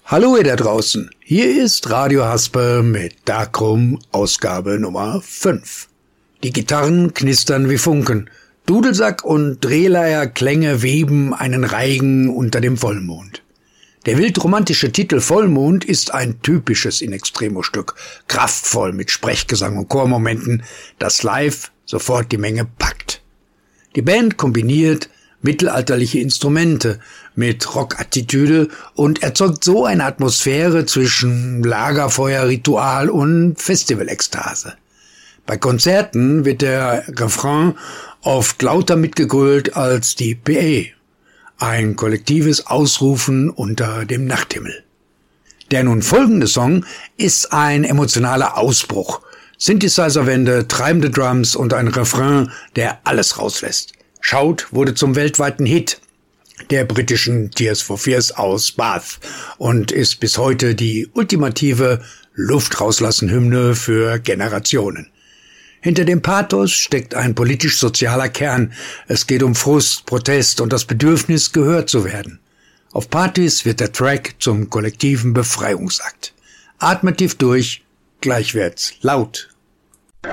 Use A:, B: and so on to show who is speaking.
A: Hallo ihr da draußen, hier ist Radio Haspe mit Darkroom Ausgabe Nummer 5. Die Gitarren knistern wie Funken, Dudelsack und Drehleierklänge weben einen Reigen unter dem Vollmond. Der wildromantische Titel Vollmond ist ein typisches In Extremo-Stück, kraftvoll mit Sprechgesang und Chormomenten, das live sofort die Menge packt. Die Band kombiniert mittelalterliche Instrumente mit Rockattitüde und erzeugt so eine Atmosphäre zwischen Lagerfeuerritual und Festivalekstase. Bei Konzerten wird der Refrain oft lauter mitgegrölt als die PA. Ein kollektives Ausrufen unter dem Nachthimmel. Der nun folgende Song ist ein emotionaler Ausbruch. Synthesizer-Wände, treibende Drums und ein Refrain, der alles rauslässt. Shout wurde zum weltweiten Hit der britischen Tears for Fears aus Bath und ist bis heute die ultimative Luft-rauslassen-Hymne für Generationen. Hinter dem Pathos steckt ein politisch-sozialer Kern. Es geht um Frust, Protest und das Bedürfnis, gehört zu werden. Auf Partys wird der Track zum kollektiven Befreiungsakt. Atmet tief durch, gleich wird's laut.